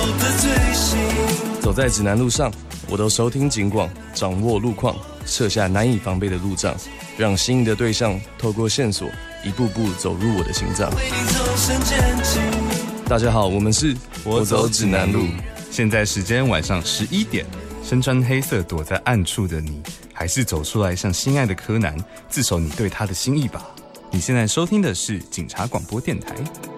的罪行。 走在指南路上，我都收听警广，掌握路况，设下难以防备的路障，让心仪的对象透过线索一步步走入我的心脏。 为你走身前进。 大家好，我们是我走指南路。 现在时间晚上11点，身穿黑色躲在暗处的你，还是走出来向心爱的柯南自首你对他的心意吧。你现在收听的是警察广播电台。